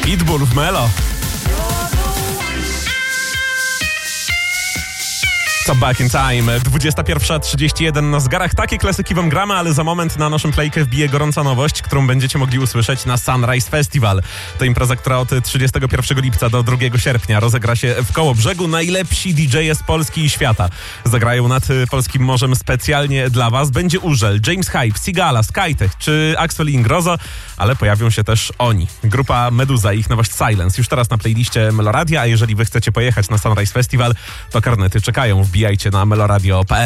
Pitbull w Melo. Co Back in Time, 21:31 na zegarach. Takie klasyki wam gramy, ale za moment na naszą playkę wbije gorąca nowość, którą będziecie mogli usłyszeć na Sunrise Festival. To impreza, która od 31 lipca do 2 sierpnia rozegra się w Kołobrzegu. Najlepsi DJ-e z Polski i świata zagrają nad polskim morzem specjalnie dla was. Będzie Urzel, James Hype, Sigala, Skytech czy Axel Ingrosso, ale pojawią się też oni. Grupa Meduza i ich nowość Silence już teraz na playliście Meloradia, a jeżeli wy chcecie pojechać na Sunrise Festival, to karnety czekają. Wbijajcie na meloradio.pl.